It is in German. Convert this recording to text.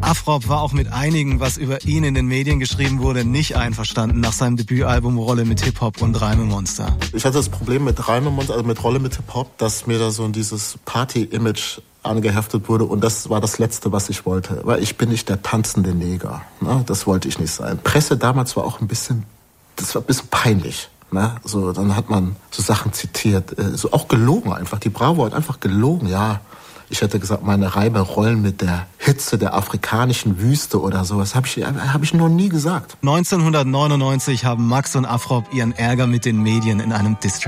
Afrop war auch mit einigen, was über ihn in den Medien geschrieben wurde, nicht einverstanden nach seinem Debütalbum Rolle mit Hip-Hop und Reimemonster. Ich hatte das Problem mit Reimemonster, also mit Rolle mit Hip-Hop, dass mir da so dieses Party-Image angeheftet wurde und das war das Letzte, was ich wollte. Weil ich bin nicht der tanzende Neger. Ne? Das wollte ich nicht sein. Presse damals war auch ein bisschen peinlich. Ne? So, dann hat man so Sachen zitiert, so auch gelogen einfach. Die Bravo hat einfach gelogen, ja. Ich hätte gesagt, meine Reime rollen mit der Hitze der afrikanischen Wüste oder sowas. Hab ich noch nie gesagt. 1999 haben Max und Afrop ihren Ärger mit den Medien in einem Distrack